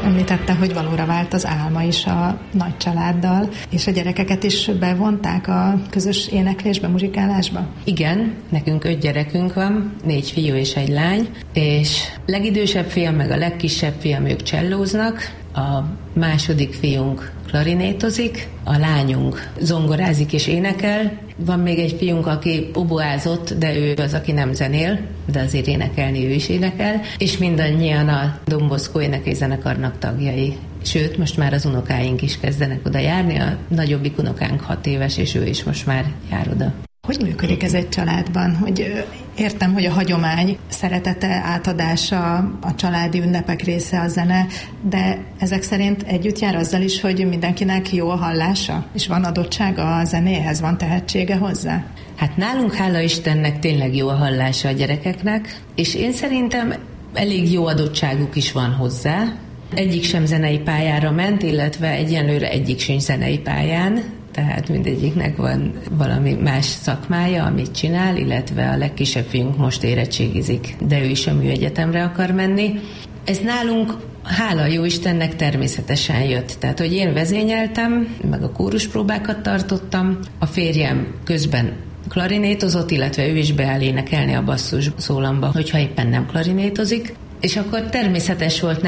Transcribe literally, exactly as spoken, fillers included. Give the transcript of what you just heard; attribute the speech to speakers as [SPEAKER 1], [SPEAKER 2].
[SPEAKER 1] Említette, hogy valóra vált az álma is a nagy családdal, és a gyerekeket is bevonták a közös éneklésbe, muzsikálásba?
[SPEAKER 2] Igen, nekünk öt gyerekünk van, négy fiú és egy lány, és legidősebb fiam meg a legkisebb fiam, ők csellóznak, a második fiunk klarinétozik, a lányunk zongorázik és énekel, van még egy fiunk, aki oboázott, de ő az, aki nem zenél, de azért énekelni ő is énekel, és mindannyian a Don Bosco éneklézenekarnak tagjai. Sőt, most már az unokáink is kezdenek oda járni, a nagyobbik unokánk hat éves, és ő is most már jár oda.
[SPEAKER 1] Hogy működik ez egy családban? Hogy értem, hogy a hagyomány szeretete, átadása, a családi ünnepek része a zene, de ezek szerint együtt jár azzal is, hogy mindenkinek jó a hallása? És van adottsága a zenéhez, van tehetsége hozzá?
[SPEAKER 2] Hát nálunk, hála Istennek, tényleg jó a hallása a gyerekeknek, és én szerintem elég jó adottságuk is van hozzá. Egyik sem zenei pályára ment, illetve egyenlőre egyik sincs zenei pályán, tehát mindegyiknek van valami más szakmája, amit csinál, illetve a legkisebb fiunk most érettségizik, de ő is a műegyetemre akar menni. Ez nálunk, hála jó Istennek, természetesen jött. Tehát, hogy én vezényeltem, meg a kóruspróbákat tartottam, a férjem közben klarinétozott, illetve ő is beáll énekelni a basszus szólamba, hogyha éppen nem klarinétozik, és akkor természetes volt